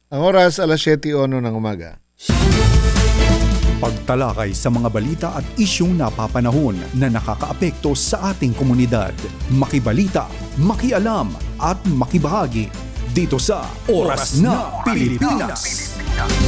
Ang oras, alas 7:01 ng umaga. Pagtalakay sa mga balita at isyung napapanahon na nakakaapekto sa ating komunidad. Makibalita, makialam, at makibahagi dito sa Oras na Pilipinas.